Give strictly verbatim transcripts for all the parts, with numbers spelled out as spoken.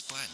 спали.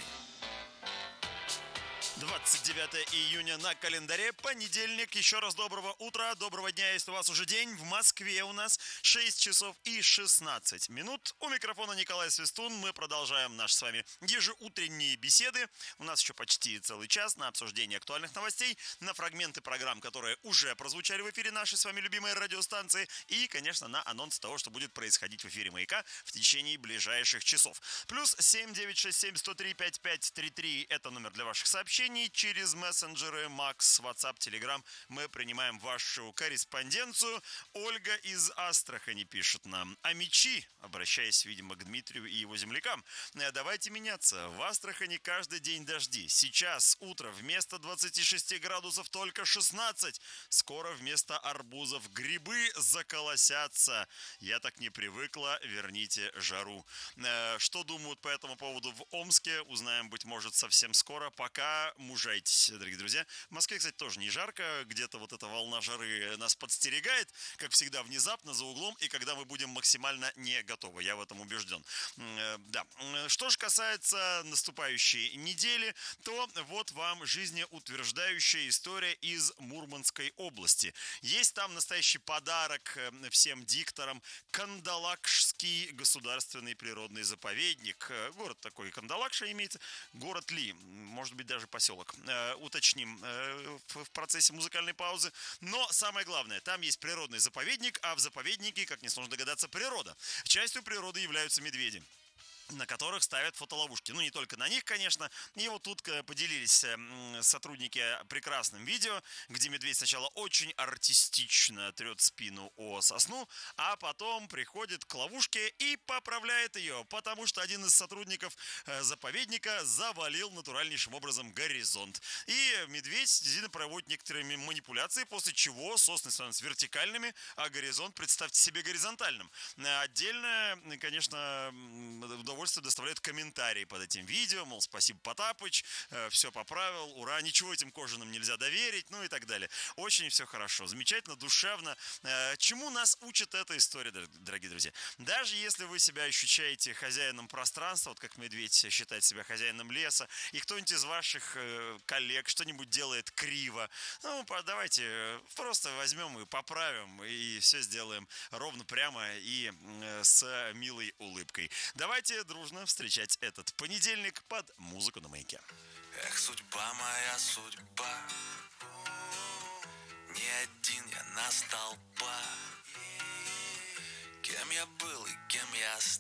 двадцать девятое июня на календаре, понедельник. Еще раз доброго утра, доброго дня, если у вас уже день. В Москве у нас шесть часов и шестнадцать минут. У микрофона Николай Свистун. Мы продолжаем наши с вами ежеутренние беседы. У нас еще почти целый час на обсуждение актуальных новостей, на фрагменты программ, которые уже прозвучали в эфире нашей с вами любимой радиостанции, и, конечно, на анонс того, что будет происходить в эфире «Маяка» в течение ближайших часов. Плюс семь девять шесть семь сто три пять пять три три – это номер для ваших сообщений. Через мессенджеры, Макс, WhatsApp, Telegram мы принимаем вашу корреспонденцию. Ольга из Астрахани пишет нам: а мечи, обращаясь, видимо, к Дмитрию и его землякам, давайте меняться. В Астрахани каждый день дожди. Сейчас утро вместо двадцати шести градусов только шестнадцать. Скоро вместо арбузов грибы заколосятся. Я так не привыкла, верните жару. Что думают по этому поводу в Омске, узнаем, быть может, совсем скоро. Пока мужайтесь, дорогие друзья. В Москве, кстати, тоже не жарко. Где-то вот эта волна жары нас подстерегает, как всегда, внезапно, за углом, и когда мы будем максимально не готовы. Я в этом убежден. Да. Что же касается наступающей недели, то вот вам жизнеутверждающая история из Мурманской области. Есть там настоящий подарок всем дикторам. Кандалакшский государственный природный заповедник. Город такой Кандалакша имеется. Город ли? Может быть, даже поселок. Э, уточним э, в, в процессе музыкальной паузы. Но самое главное, там есть природный заповедник, а в заповеднике, как несложно догадаться, природа. Частью природы являются медведи, на которых ставят фотоловушки. Ну, не только на них, конечно. И вот тут поделились сотрудники прекрасным видео, где медведь сначала очень артистично трет спину о сосну, а потом приходит к ловушке и поправляет ее, потому что один из сотрудников заповедника завалил натуральнейшим образом горизонт. И медведь действительно проводит некоторые манипуляции, после чего сосны становятся вертикальными, а горизонт, представьте себе, горизонтальным. Отдельно, конечно, удовольствие доставляют комментарии под этим видео, мол, спасибо, Потапыч, э, все поправил, ура, ничего этим кожаным нельзя доверить, ну и так далее. Очень все хорошо, замечательно, душевно. Э, чему нас учит эта история, дорогие друзья? Даже если вы себя ощущаете хозяином пространства, вот как медведь считает себя хозяином леса, и кто-нибудь из ваших э, коллег что-нибудь делает криво, ну, давайте просто возьмем и поправим, и все сделаем ровно, прямо и э, с милой улыбкой. Давайте дружно встречать этот понедельник под музыку на Маяке. Эх, судьба моя, судьба, не один я на столба. Кем я был и кем я стал.